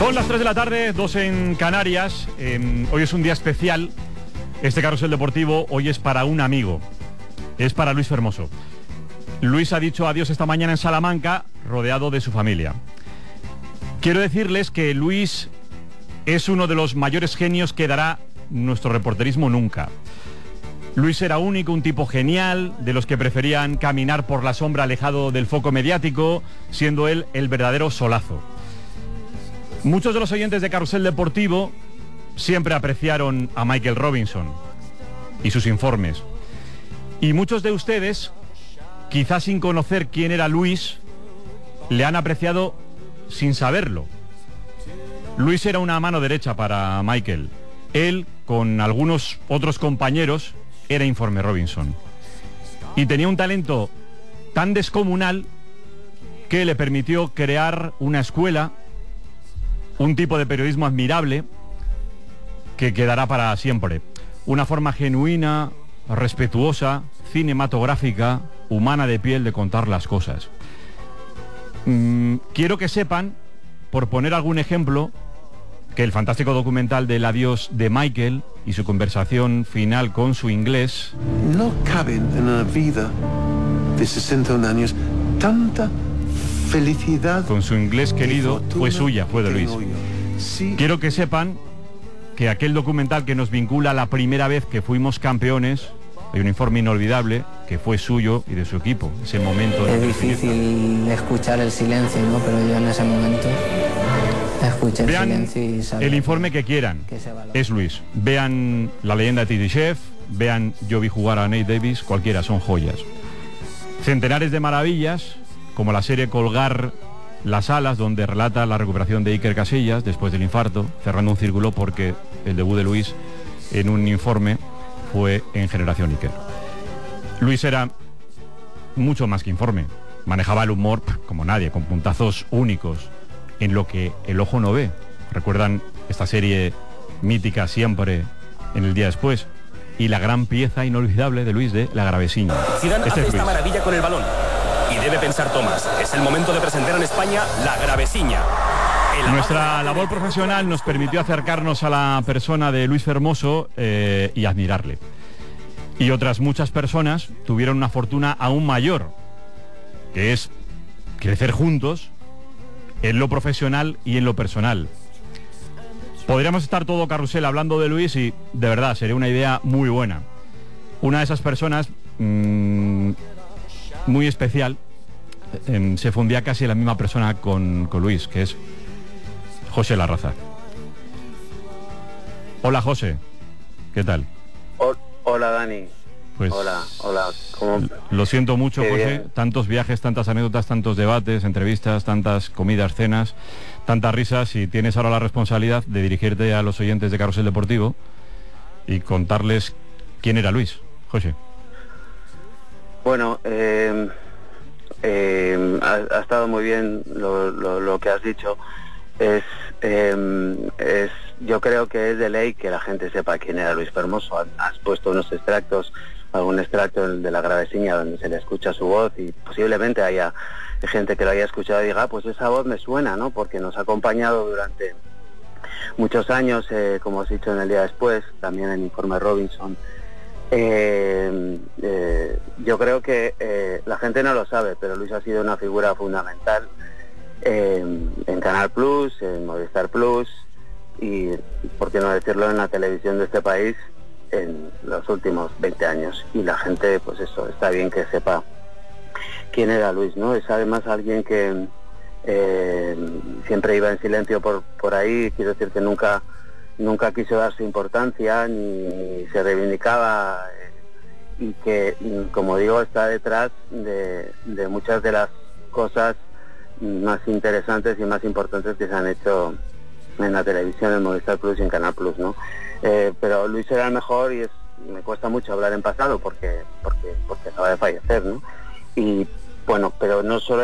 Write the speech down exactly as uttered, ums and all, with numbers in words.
Son las tres de la tarde, dos en Canarias. Eh, hoy es un día especial. Este carrusel deportivo hoy es para un amigo. Es para Luis Fermoso. Luis ha dicho adiós esta mañana en Salamanca, rodeado de su familia. Quiero decirles que Luis es uno de los mayores genios que dará nuestro reporterismo nunca. Luis era único, un tipo genial, de los que preferían caminar por la sombra alejado del foco mediático, siendo él el verdadero solazo. Muchos de los oyentes de Carrusel Deportivo siempre apreciaron a Michael Robinson y sus informes. Y muchos de ustedes, quizás sin conocer quién era Luis, le han apreciado sin saberlo. Luis era una mano derecha para Michael. Él, con algunos otros compañeros, era Informe Robinson. Y tenía un talento tan descomunal que le permitió crear una escuela, un tipo de periodismo admirable que quedará para siempre. Una forma genuina, respetuosa, cinematográfica, humana de piel de contar las cosas. Mm, quiero que sepan, por poner algún ejemplo, que el fantástico documental del adiós de Michael y su conversación final con su inglés... No cabe en una vida de sesenta y un años tanta felicidad... Con su inglés querido fue suya, fue de Luis. Sí. Quiero que sepan que aquel documental que nos vincula a la primera vez que fuimos campeones, hay un informe inolvidable que fue suyo y de su equipo. Ese momento... Es difícil escuchar el silencio, ¿no? Pero yo en ese momento... Escuchen Vean silencio y saben el informe que quieran, que se valora. es Luis. Vean La leyenda de T D Chef, vean Yo vi jugar a Nate Davis, cualquiera, son joyas. Centenares de maravillas, como la serie Colgar las alas, donde relata la recuperación de Iker Casillas después del infarto, cerrando un círculo porque el debut de Luis en un informe fue en Generación Iker. Luis era mucho más que informe, manejaba el humor como nadie, con puntazos únicos en lo que el ojo no ve. ¿Recuerdan esta serie mítica Siempre en el día después? Y la gran pieza inolvidable de Luis de La Gravesiña. Zidane Este hace es esta Luis. maravilla con el balón. Y debe pensar Tomás, es el momento de presentar en España La Gravesiña. El Nuestra amado- labor profesional nos permitió acercarnos a la persona de Luis Fermoso eh, y admirarle. Y otras muchas personas tuvieron una fortuna aún mayor, que es crecer juntos en lo profesional y en lo personal. Podríamos estar todo carrusel hablando de Luis y, de verdad, sería una idea muy buena. Una de esas personas mmm, muy especial eh, se fundía casi la misma persona con, con Luis, que es José Larraza. Hola, José. ¿Qué tal? O- hola, Dani. Pues Hola, hola. ¿Cómo? lo siento mucho, Qué José. bien. Tantos viajes, tantas anécdotas, tantos debates, entrevistas, tantas comidas, cenas, tantas risas, y tienes ahora la responsabilidad de dirigirte a los oyentes de Carrusel Deportivo y contarles quién era Luis. José. Bueno, eh, eh, ha, ha estado muy bien lo, lo, lo que has dicho. Es, eh, es, yo creo que es de ley que la gente sepa quién era Luis Fermoso. Has, has puesto unos extractos, algún extracto de La Gravesiña donde se le escucha su voz y posiblemente haya gente que lo haya escuchado y diga, ah, pues esa voz me suena, ¿no? Porque nos ha acompañado durante muchos años, eh, como has dicho en El día después, también en Informe Robinson. Eh, eh, yo creo que eh, la gente no lo sabe, pero Luis ha sido una figura fundamental eh, en Canal Plus, en Movistar Plus y, por qué no decirlo, en la televisión de este país en los últimos veinte años. Y la gente, pues eso, está bien que sepa quién era Luis, ¿no? Es además alguien que eh, siempre iba en silencio por, por ahí. Quiero decir que nunca nunca quiso dar su importancia ni, ni se reivindicaba eh, y que, como digo, está detrás de, de muchas de las cosas más interesantes y más importantes que se han hecho en la televisión, en Movistar Plus y en Canal Plus, ¿no? Eh, pero Luis era el mejor y es, me cuesta mucho hablar en pasado porque porque porque acaba de fallecer, ¿no? Y bueno, pero no solo